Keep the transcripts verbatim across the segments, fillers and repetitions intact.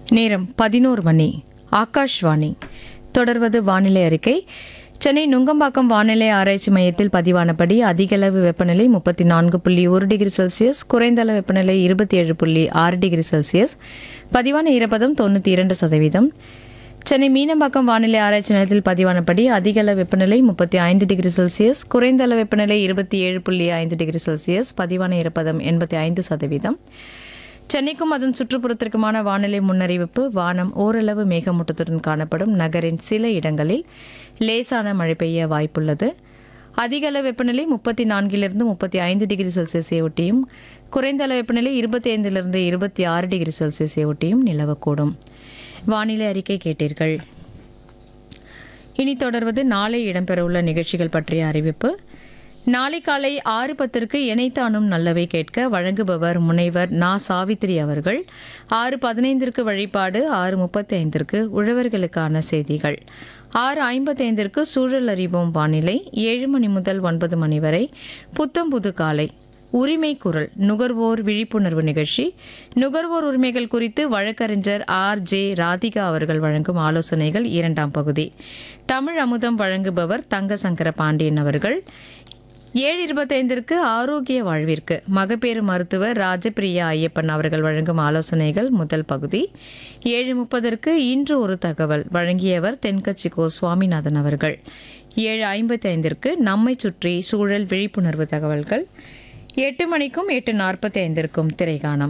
நேரம் பதினோரு மணி. ஆகாஷ்வாணி. தொடர்வது வானிலை அறிக்கை. சென்னை நுங்கம்பாக்கம் வானிலை ஆராய்ச்சி மையத்தில் பதிவானபடி அதிகளவு வெப்பநிலை முப்பத்தி நான்கு புள்ளி ஒரு டிகிரி செல்சியஸ், குறைந்த அளவு வெப்பநிலை இருபத்தி ஏழு புள்ளி ஆறு டிகிரி செல்சியஸ், பதிவான ஈரப்பதம் தொண்ணூற்றி இரண்டு சதவீதம். சென்னை மீனம்பாக்கம் வானிலை ஆராய்ச்சி நிலையத்தில் பதிவானபடி அதிகளவு வெப்பநிலை முப்பத்தி ஐந்து டிகிரி செல்சியஸ், குறைந்த அளவு வெப்பநிலை இருபத்தி ஏழு புள்ளி ஐந்து டிகிரி செல்சியஸ், பதிவான ஈரப்பதம் எண்பத்தி ஐந்து சதவீதம். சென்னைக்கும் அதன் சுற்றுப்புறத்திற்குமான வானிலை முன்னறிவிப்பு. வானம் ஓரளவு மேகமூட்டத்துடன் காணப்படும். நகரின் சில இடங்களில் லேசான மழை பெய்ய வாய்ப்புள்ளது. அதிக அளவு வெப்பநிலை முப்பத்தி நான்கிலிருந்து முப்பத்தி ஐந்து டிகிரி செல்சியஸை ஒட்டியும், குறைந்த அளவு வெப்பநிலை இருபத்தி ஐந்திலிருந்து இருபத்தி ஆறு டிகிரி செல்சியஸை ஒட்டியும் நிலவக்கூடும். வானிலை அறிக்கை கேட்டீர்கள். இனி தொடர்வது நாளை இடம்பெறவுள்ள நிகழ்ச்சிகள் பற்றிய அறிவிப்பு. நாளை காலை ஆறு பத்திற்கு இணைத்தானும் நல்லவை கேட்க வழங்குபவர் முனைவர் நா சாவித்திரி அவர்கள். ஆறு பதினைந்திற்கு வழிபாடு, ஆறு முப்பத்தி ஐந்திற்கு உழவர்களுக்கான செய்திகள், ஆறு ஐம்பத்தைந்திற்கு சூழல் அறிவோம் வானிலை, ஏழு மணி முதல் ஒன்பது மணி வரை புத்தம்புது காலை உரிமை குரல் நுகர்வோர் விழிப்புணர்வு நிகழ்ச்சி. நுகர்வோர் உரிமைகள் குறித்து வழக்கறிஞர் ஆர் ஜே ராதிகா அவர்கள் வழங்கும் ஆலோசனைகள் இரண்டாம் பகுதி. தமிழ் அமுதம் வழங்குபவர் தங்கசங்கர பாண்டியன் அவர்கள். ஏழு இருபத்தைந்திற்கு ஆரோக்கிய வாழ்விற்கு மகப்பேறு மருத்துவர் ராஜபிரியா ஐயப்பன் அவர்கள் வழங்கும் ஆலோசனைகள் முதல் பகுதி. ஏழு முப்பதற்கு இன்று ஒரு தகவல் வழங்கியவர் தென்கட்சி கோ சுவாமிநாதன் அவர்கள். ஏழு ஐம்பத்தி ஐந்திற்கு நம்மை சுற்றி சூழல் விழிப்புணர்வு தகவல்கள். எட்டு மணிக்கும் எட்டு நாற்பத்தி ஐந்திற்கும் திரைகாணம்.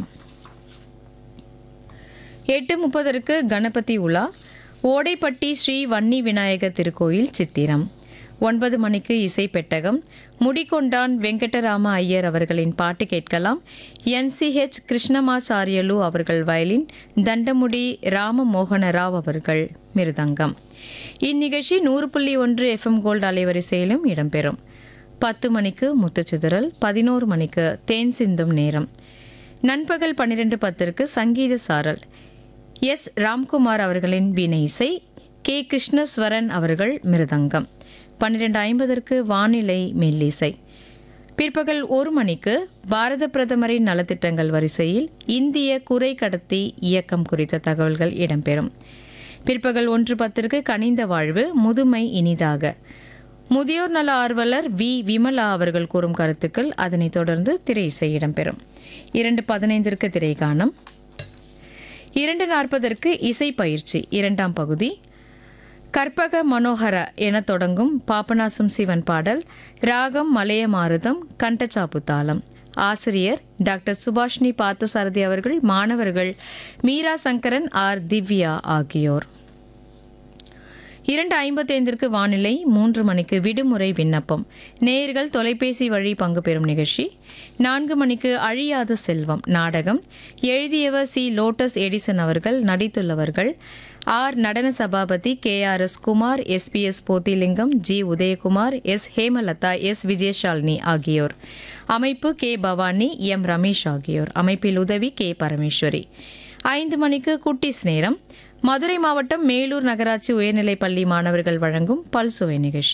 எட்டு முப்பதற்கு கணபதி உலா, ஓடைப்பட்டி ஸ்ரீ வன்னி விநாயகர் திருக்கோயில் சித்திரம். ஒன்பது மணிக்கு இசை பெட்டகம். முடிகொண்டான் வெங்கடராம ஐயர் அவர்களின் பாட்டு கேட்கலாம். என்சிஹெச் கிருஷ்ணமாச்சாரியலு அவர்கள் வயலின், தண்டமுடி ராம மோகன ராவ் அவர்கள் மிருதங்கம். இந்நிகழ்ச்சி நூறு புள்ளி ஒன்று எஃப்எம் கோல்டு அலைவரிசையிலும் இடம்பெறும். பத்து மணிக்கு முத்துச்சிதறல், பதினோரு மணிக்கு தேன் சிந்தும் நேரம். நண்பகல் பன்னிரெண்டு பத்திற்கு சங்கீத சாரல். எஸ் ராம்குமார் அவர்களின் வீணை இசை, கே கிருஷ்ணஸ்வரன் அவர்கள் மிருதங்கம். பன்னிரெண்டு ஐம்பதற்கு வானிலை மெல்லிசை. பிற்பகல் ஒரு மணிக்கு பாரத பிரதமரின் நலத்திட்டங்கள் வரிசையில் இந்திய குறை கடத்தி இயக்கம் குறித்த தகவல்கள் இடம்பெறும். பிற்பகல் ஒன்று பத்திற்கு கனிந்த வாழ்வு முதுமை இனிதாக, முதியோர் நல ஆர்வலர் வி விமலா அவர்கள் கூறும் கருத்துக்கள். அதனைத் தொடர்ந்து திரை இசை இடம்பெறும். இரண்டு பதினைந்திற்கு திரைகாணம். இரண்டு நாற்பதற்கு இசை பயிற்சி இரண்டாம் பகுதி. கற்பக மனோகர என தொடங்கும் பாபநாசம் சிவன் பாடல், ராகம் மலைய மாருதம், கண்டச்சாப்பு தாளம். ஆசிரியர் டாக்டர் சுபாஷினி பார்த்தசாரதி அவர்கள். மாணவர்கள் மீரா சங்கரன், ஆர் திவ்யா ஆகியோர். இரண்டு ஐம்பத்தி ஐந்திற்கு வானிலை. மூன்று மணிக்கு விடுமுறை விண்ணப்பம், நேயர்கள் தொலைபேசி வழி பங்கு பெறும் நிகழ்ச்சி. நான்கு மணிக்கு அழியாத செல்வம் நாடகம். எழுதியவர் சி லோட்டஸ் எடிசன் அவர்கள். நடித்துள்ளவர்கள் ஆர் நடன Sabapathi, K R S Kumar, S B S Pothilingam, G Udhayakumar, S Hemalatha, S Vijayashalini ஆகியோர். அமைப்பு கே பவானி, எம் ரமேஷ் ஆகியோர். அமைப்பில் உதவி கே பரமேஸ்வரி. ஐந்து மணிக்கு குட்டிஸ் நேரம். மதுரை மாவட்டம் மேலூர் நகராட்சி உயர்நிலைப் பள்ளி மாணவர்கள் வழங்கும் பல்சுவை நிகழ்ச்சி.